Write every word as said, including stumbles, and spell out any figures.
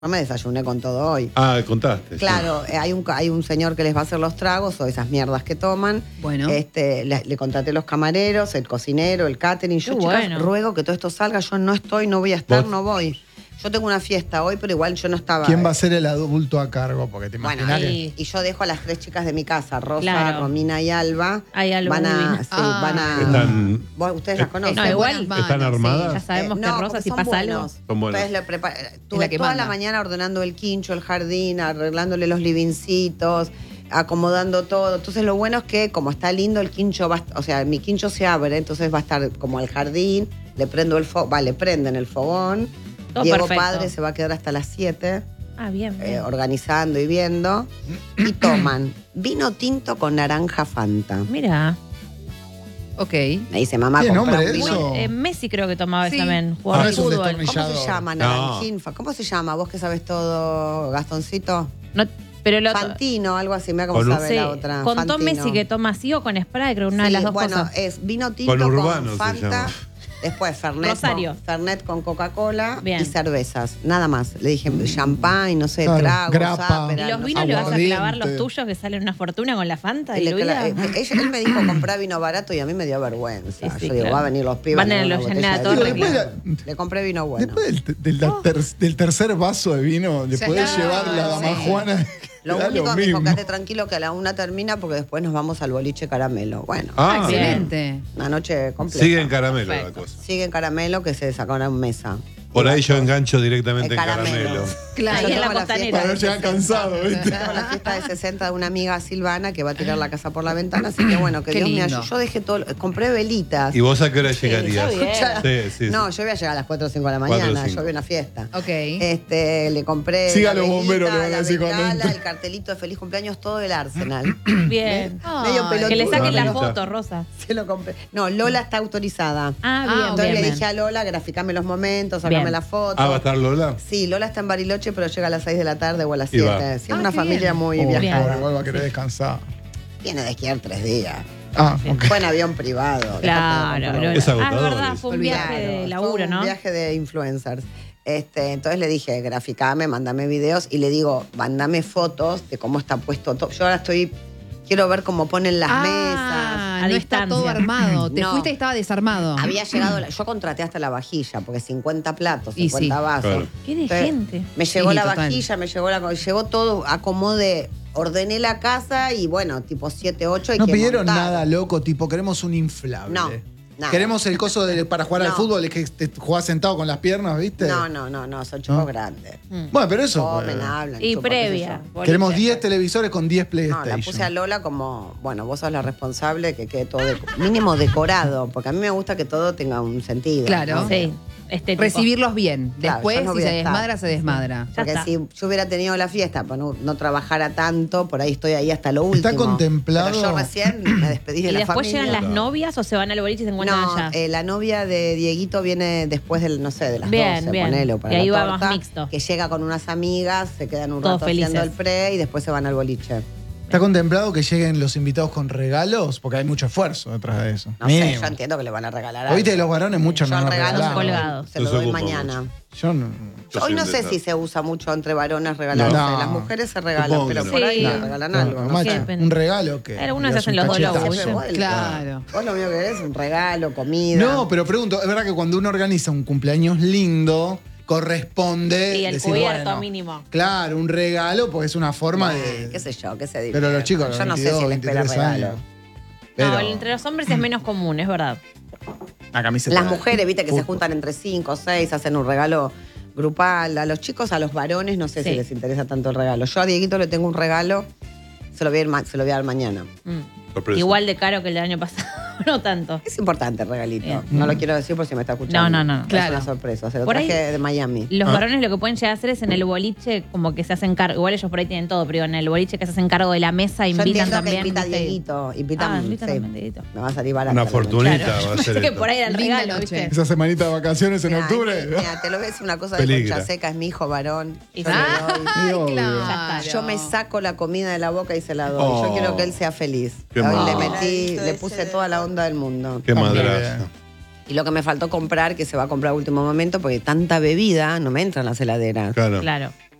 No me desayuné con todo hoy. Ah, contaste. Claro, sí. eh, hay un hay un señor que les va a hacer los tragos o esas mierdas que toman. Bueno. Este, le, le contraté los camareros, el cocinero, el catering. Yo, Qué chicas, bueno. ruego que todo esto salga. Yo no estoy, no voy a estar, ¿Vos? no voy. Yo tengo una fiesta hoy, pero igual yo no estaba. ¿Quién va a ser el adulto a cargo? Porque te Bueno, imaginas que... ahí. y yo dejo a las tres chicas de mi casa, Rosa, Claro. Romina y Alba. Hay algo van a, divino. sí, Ah. van a. Están- vos- ustedes las conocen. No, igual buenas ¿Están manos, armadas? Ya sabemos Eh, que no, Rosa, porque si son pasa buenos. algo. Son buenos. Entonces le prepar- Es Tuve la que toda manda. la mañana ordenando el quincho, el jardín, arreglándole los livincitos, acomodando todo. Entonces lo bueno es que como está lindo el quincho, va, a- o sea, mi quincho se abre, entonces va a estar como al jardín, le prendo el fogón, va, le prenden el fogón. Todo Diego perfecto. Padre se va a quedar hasta las siete Ah, bien, bien. eh, organizando y viendo. Y toman vino tinto con naranja Fanta. Mira. Ok. Me dice, mamá, ¿Qué comprá nombre un es vino. eso? Eh, Messi creo que tomaba Sí. eso también. Ah, Jugador de es un fútbol. destornillador. ¿Cómo se llama? No. Naranjín. ¿Cómo se llama? Vos que sabes todo, Gastoncito. No, pero el otro. Fantino, algo así, mira cómo Con un- sabe Sí, la otra. contó Fantino. Messi que toma así o con Sprite, creo que una de Sí, las dos bueno, cosas. es vino tinto Con con, Urbano se Fanta, llama. después Fernet, Rosario. con, Fernet con Coca-Cola Bien. y cervezas, nada más. Le dije champán, no sé, Claro, tragos, grapa. Aperol, ¿Y los no vinos sé. le vas a aguardiente. clavar los tuyos que salen una fortuna con la Fanta Y le diluida? cla- eh, ella- él me dijo comprar vino barato y a mí me dio vergüenza. Sí, sí, Yo digo, claro. va a venir los pibes. Van me a dan los una botella llenar de todo vino. Después Claro. la- Le compré vino bueno. Después del, del- del ter- del tercer vaso de vino, le Ya podés está, llevar la sí. damajuana. Lo da único lo que me dijo, mismo. quédate tranquilo que a la una termina porque después nos vamos al boliche caramelo. Bueno, Ah, Excelente. una noche completa. sigue en caramelo Perfecto. la cosa. Sigue en caramelo que se sacó una mesa. Por ahí yo engancho directamente El en caramelo. caramelo. Claro. Ahí en la Tengo costanera. fiesta Para no de llegar sesenta. cansado, ¿viste? Tengo la fiesta de sesenta de una amiga Silvana que va a tirar la casa por la ventana, así que bueno, que Qué Dios me lindo. ayude. Yo dejé todo, compré velitas. ¿Y vos a qué hora llegarías? está bien. Sí, sí, sí. No, yo voy a llegar a las cuatro o cinco de la cuatro o mañana, cinco. yo voy a una fiesta. Ok. Este, le compré Siga la los bomberos, velita, le van a la decir cuando bengala, entre. el cartelito de feliz cumpleaños, todo del Arsenal. Bien. Medio Ay, pelotudo. Que le saquen la Bonita. foto, Rosa. Se lo compré. No, Lola está autorizada. Ah, Ah, bien, Entonces bien, le bien. dije a Lola, graficame los momentos, sacame Bien. la foto. Ah, ¿va a estar Lola? Sí, Lola está en Bariloche, pero llega a las seis de la tarde o a las Y va. siete. Sí, es Ah, una qué familia bien. muy Oh, viajada. pobre, igual va a querer descansar. Viene de esquiar tres días. Ah, ok. Fue en avión privado. Claro, Déjate de Lola. Es Ah, agotador es verdad, eso. fue un viaje de Claro, laburo, fue un ¿no? viaje de influencers. Este, entonces le dije, graficame, mandame videos y le digo, mandame fotos de cómo está puesto todo. Yo ahora estoy, quiero ver cómo ponen las Ah, A no distancia. está todo armado. Te No. fuiste y estaba desarmado. mesas. Había llegado, la- yo contraté hasta la vajilla, porque cincuenta platos, Y cincuenta sí. vasos. Claro. Qué de Entonces, gente. Me llegó Sí, la total. vajilla, me llegó la, llegó todo, acomodé, ordené la casa y bueno, tipo siete, ocho hay No que pidieron montar. nada loco, tipo, queremos un inflable. No, nada. Queremos el coso de, para jugar al No. fútbol, es que te jugás sentado con las piernas, ¿viste? No, no, no, no, son chicos ¿No? grandes. Bueno, pero eso. Comen, eh, hablan. Y chupan, qué sé previa. yo. Queremos boliche. diez televisores con diez No, PlayStation. la puse a Lola como, bueno, vos sos la responsable que quede todo de- mínimo decorado, porque a mí me gusta que todo tenga un sentido. Claro. ¿no? Sí, estético. Recibirlos bien. Claro, Después, yo no si voy se a estar. desmadra, se desmadra. Ya Porque está. si yo hubiera tenido la fiesta, para no, no trabajara tanto, por ahí estoy ahí hasta lo último. ¿Está contemplado? Pero yo recién me despedí de ¿Y la después familia. llegan las novias o se van al boliche y se encuentran No, allá? eh, la novia de Dieguito viene después del, no sé, de las Bien, doce, bien. ponele, o para Y ahí la va torta, más mixto. Que llega con unas amigas, se quedan un Todos rato haciendo felices. el pre y después se van al boliche. ¿Está contemplado que lleguen los invitados con regalos? Porque hay mucho esfuerzo detrás de eso. No sé, Mínimo. yo entiendo que le van a regalar O algo. viste que los varones muchos Yo no el nos regalo regalan. colgados. se lo Nos doy ocupa mañana. Yo no. Yo Hoy no sé siempre si se usa mucho entre varones regalarse. No. Las mujeres se regalan, Supongo pero que por no. ahí Sí. le regalan No, algo. No macho, sé. depende. un regalo que. Algunos le hacen das un los dos cachetazo. lobos. Siempre vuelve. Claro. Vos lo mío que es un regalo, comida. No, pero pregunto, es verdad que cuando uno organiza un cumpleaños lindo, corresponde. Y el decir, cubierto bueno, mínimo. Claro, un regalo, porque es una forma Bueno, de. qué sé yo, qué se dice. Pero los chicos, yo no sé si veintidós, les espera veintitrés regalo. años. Pero No, entre los hombres es menos común, es verdad. una camiseta. Las mujeres, viste, que se Fútbol. juntan entre cinco o seis, hacen un regalo grupal. A los chicos, a los varones, no sé Sí. si les interesa tanto el regalo. Yo a Dieguito le tengo un regalo, se lo voy a, ir ma- se lo voy a dar mañana. Mm. Sorpresa. Igual de caro que el del año pasado, no tanto. Es importante el regalito. Bien. No lo quiero decir por si me está escuchando. No, no, no. Es Claro. una sorpresa. Se lo Por ahí- traje de Miami. Los Ah. varones lo que pueden llegar a hacer es en el boliche, como que se hacen cargo. Igual ellos por ahí tienen todo, pero digo, en el boliche que se hacen cargo de la mesa, Yo invitan entiendo también. que invita a ¿viste? Dieguito. Invitan, Ah, invitan sí. también, Dieguito. Me va a salir barato. Una fortunita Claro. va a ser que esto. por ahí era el Linda regalo, noche. ¿viste? Esa semanita de vacaciones en octubre. Mira, te lo voy a decir una cosa Peligra. de Concha Seca, es mi hijo varón. Y Yo, sí. le Ay, doy- Y obvio. claro. yo me saco la comida de la boca y se la doy. Oh. Yo quiero que él sea feliz. Qué Hoy le mal. metí, le puse toda la onda del mundo. Qué También. madraza. Y lo que me faltó comprar, que se va a comprar a último momento, porque tanta bebida no me entra en las heladeras. Claro. Claro.